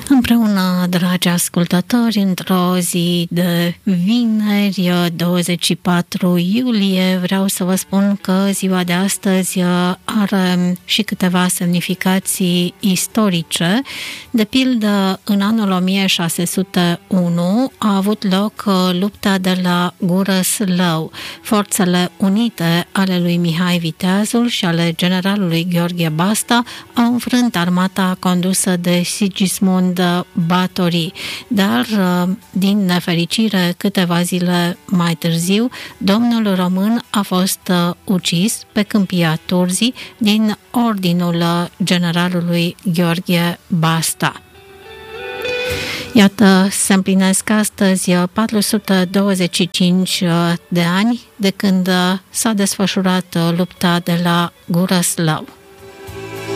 Împreună, dragi ascultători, într-o zi de vineri, 24 iulie, vreau să vă spun că ziua de astăzi are și câteva semnificații istorice. De pildă, în anul 1601 a avut loc lupta de la Gură Slău. Forțele unite ale lui Mihai Viteazul și ale generalului Gheorghe Basta au înfrânt armata condusă de Sigismund Báthory, dar din nefericire câteva zile mai târziu domnul român a fost ucis pe câmpia Turzii din ordinul generalului Gheorghe Basta. Iată, se împlinesc astăzi 425 de ani de când s-a desfășurat lupta de la Gură Slău.